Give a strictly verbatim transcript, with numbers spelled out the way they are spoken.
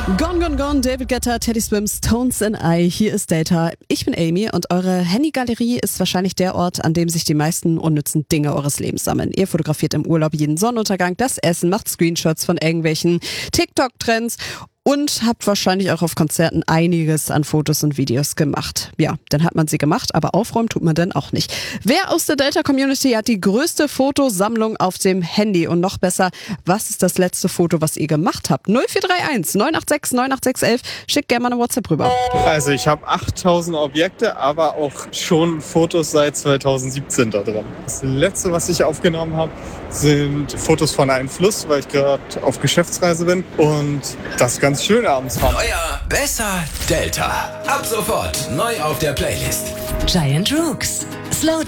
Gone, gone, gone, David Guetta, Teddy Swims, Tones and I. Hier ist Data. Ich bin Amy und eure Handygalerie ist wahrscheinlich der Ort, an dem sich die meisten unnützen Dinge eures Lebens sammeln. Ihr fotografiert im Urlaub jeden Sonnenuntergang, das Essen, macht Screenshots von irgendwelchen TikTok-Trends und habt wahrscheinlich auch auf Konzerten einiges an Fotos und Videos gemacht. Ja, dann hat man sie gemacht, aber aufräumen tut man dann auch nicht. Wer aus der Delta-Community hat die größte Fotosammlung auf dem Handy? Und noch besser, was ist das letzte Foto, was ihr gemacht habt? null vier drei eins neun acht sechs neun acht sechs eins eins. Schickt gerne mal eine WhatsApp rüber. Also ich habe achttausend Objekte, aber auch schon Fotos seit zweitausendsiebzehn da drin. Das letzte, was ich aufgenommen habe, sind Fotos von einem Fluss, weil ich gerade auf Geschäftsreise bin und das ganz schön abends fand. Neuer, besser, Delta. Ab sofort neu auf der Playlist. Giant Rooks. Slow